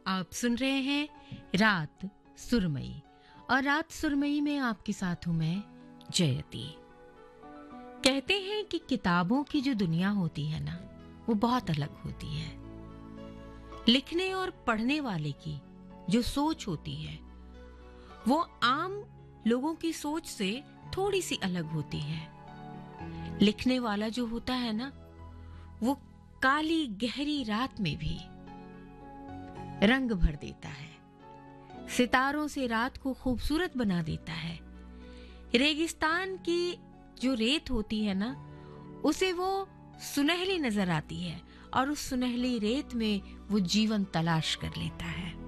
आप सुन रहे हैं रात सुरमई और रात सुरमई में आपके साथ हूं मैं जयती। कहते हैं कि किताबों की जो दुनिया होती है ना, वो बहुत अलग होती है। लिखने और पढ़ने वाले की जो सोच होती है वो आम लोगों की सोच से थोड़ी सी अलग होती है। लिखने वाला जो होता है ना, वो काली गहरी रात में भी रंग भर देता है, सितारों से रात को खूबसूरत बना देता है। रेगिस्तान की जो रेत होती है ना, उसे वो सुनहली नजर आती है और उस सुनहली रेत में वो जीवन तलाश कर लेता है।